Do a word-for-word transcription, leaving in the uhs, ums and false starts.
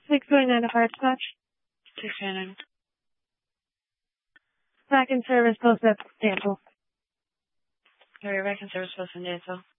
six twenty-nine to Hartsmatch. six twenty-nine. Back in service, post up, cancel. Sorry, back in service, post and cancel.